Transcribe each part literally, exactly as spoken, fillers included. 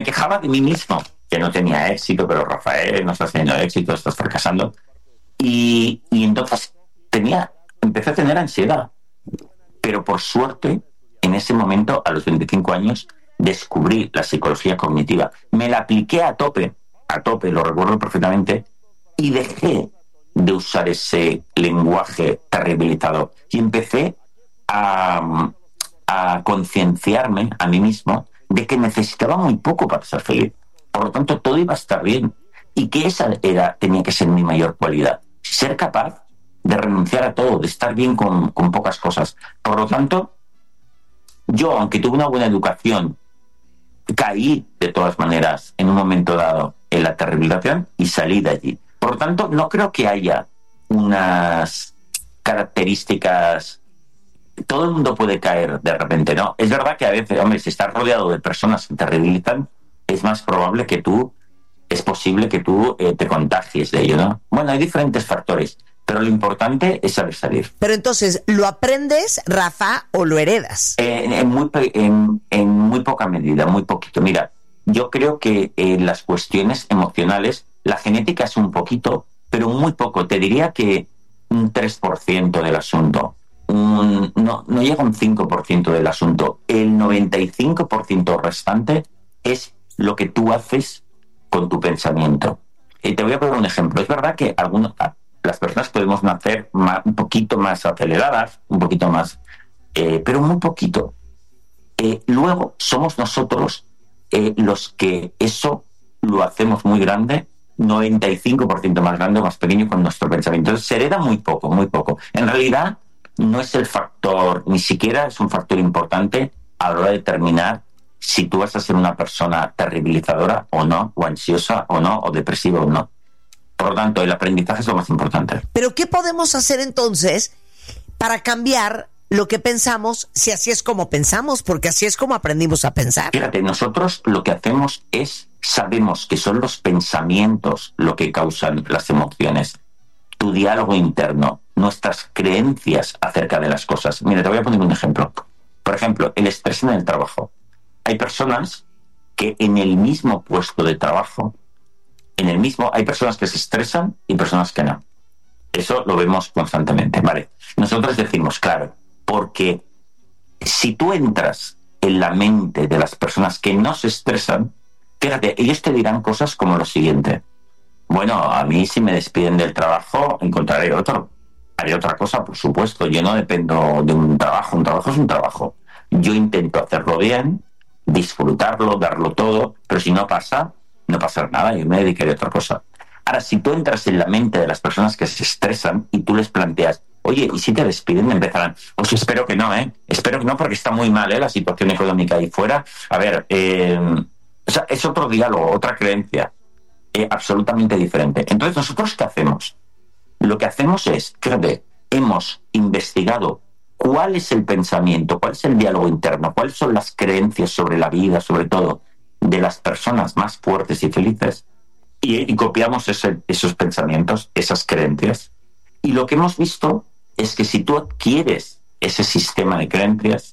quejaba de mí mismo, que no tenía éxito, pero Rafael, no estás teniendo éxito, estás fracasando. Y, y entonces tenía, empecé a tener ansiedad. Pero por suerte, en ese momento, a los veinticinco años, descubrí la psicología cognitiva. Me la apliqué a tope, a tope, lo recuerdo perfectamente, y dejé de usar ese lenguaje terribilizador. Y empecé a, a concienciarme a mí mismo de que necesitaba muy poco para ser feliz. Por lo tanto, todo iba a estar bien. Y que esa era, tenía que ser mi mayor cualidad. Ser capaz de renunciar a todo, de estar bien con, con pocas cosas. Por lo tanto, yo, aunque tuve una buena educación, caí de todas maneras en un momento dado en la terribilización y salí de allí. Por lo tanto, no creo que haya unas características. Todo el mundo puede caer de repente, ¿no? Es verdad que a veces, hombre, si estás rodeado de personas que te terribilizan, es más probable que tú, es posible que tú eh, te contagies de ello, ¿no? Bueno, hay diferentes factores, pero lo importante es saber salir. Pero entonces, ¿lo aprendes, Rafa, o lo heredas? En, en, muy, en, en muy poca medida, muy poquito. Mira, yo creo que en las cuestiones emocionales, la genética es un poquito, pero muy poco. Te diría que un tres por ciento del asunto. Un, no, no llega a un cinco por ciento del asunto. El noventa y cinco por ciento restante es lo que tú haces con tu pensamiento. Y te voy a poner un ejemplo. Es verdad que algunos, las personas podemos nacer más, un poquito más aceleradas, un poquito más, eh, pero muy poquito. Eh, luego somos nosotros eh, los que eso lo hacemos muy grande, noventa y cinco por ciento más grande o más pequeño con nuestro pensamiento. Entonces se hereda muy poco, muy poco. En realidad no es el factor, ni siquiera es un factor importante a la hora de determinar si tú vas a ser una persona terribilizadora o no, o ansiosa o no, o depresiva o no. Por lo tanto, el aprendizaje es lo más importante. ¿Pero qué podemos hacer entonces para cambiar lo que pensamos, si así es como pensamos? Porque así es como aprendimos a pensar. Fíjate, nosotros lo que hacemos es, sabemos que son los pensamientos lo que causan las emociones, tu diálogo interno, nuestras creencias acerca de las cosas. Mira, te voy a poner un ejemplo. Por ejemplo, el estrés en el trabajo. Hay personas que en el mismo puesto de trabajo, en el mismo, hay personas que se estresan y personas que no. Eso lo vemos constantemente, ¿vale? Nosotros decimos, claro, porque si tú entras en la mente de las personas que no se estresan, fíjate, ellos te dirán cosas como lo siguiente. Bueno, a mí si me despiden del trabajo, encontraré otro. Haré otra cosa, por supuesto. Yo no dependo de un trabajo. Un trabajo es un trabajo. Yo intento hacerlo bien, disfrutarlo, darlo todo, pero si no pasa, no pasa nada, yo me dedicaré a otra cosa. Ahora, si tú entras en la mente de las personas que se estresan y tú les planteas, oye, ¿y si te despiden? Empezarán, pues espero que no, ¿eh? Espero que no, porque está muy mal, ¿eh? La situación económica ahí fuera. A ver, eh, o sea, es otro diálogo, otra creencia, eh, absolutamente diferente. Entonces, ¿nosotros qué hacemos? Lo que hacemos es, fíjate, hemos investigado cuál es el pensamiento, cuál es el diálogo interno, cuáles son las creencias sobre la vida, sobre todo, de las personas más fuertes y felices, y, y copiamos ese, esos pensamientos, esas creencias. Y lo que hemos visto es que si tú adquieres ese sistema de creencias,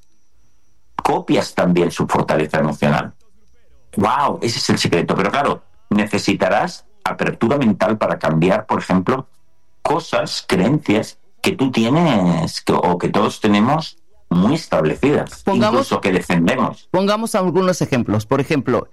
copias también su fortaleza emocional. ¡Wow! Ese es el secreto. Pero claro, necesitarás apertura mental para cambiar, por ejemplo, cosas, creencias que tú tienes que, o que todos tenemos muy establecidas, pongamos, incluso que defendemos. Pongamos algunos ejemplos. Por ejemplo,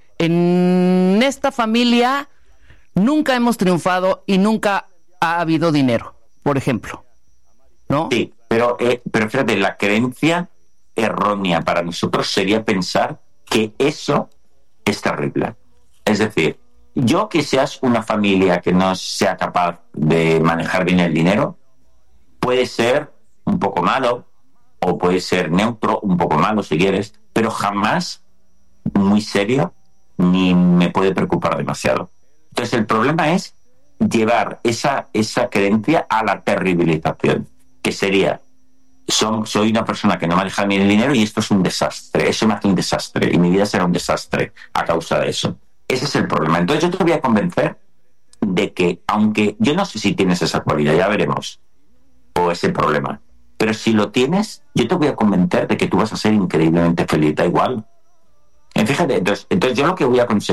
en esta familia nunca hemos triunfado y nunca ha habido dinero, por ejemplo, ¿no? Sí, pero, eh, pero fíjate, la creencia errónea para nosotros sería pensar que eso es terrible. Es decir, yo que seas una familia que no sea capaz de manejar bien el dinero, puede ser un poco malo, o puede ser neutro, un poco malo si quieres, pero jamás muy serio, ni me puede preocupar demasiado. Entonces el problema es llevar esa, esa creencia a la terribilización, que sería, son, soy una persona que no maneja bien el dinero y esto es un desastre, eso me hace un desastre, y mi vida será un desastre a causa de eso. Ese es el problema. Entonces yo te voy a convencer de que, aunque yo no sé si tienes esa cualidad, ya veremos, o ese problema, pero si lo tienes, yo te voy a convencer de que tú vas a ser increíblemente feliz, da igual. Fíjate, entonces, entonces yo lo que voy a conseguir